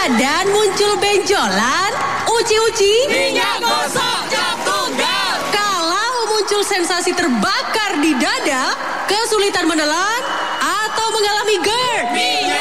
badan muncul benjolan, uci-uci, minyak gosok cap tunggal. kalau muncul sensasi terbakar di dada, kesulitan menelan, atau mengalami GERD, minyak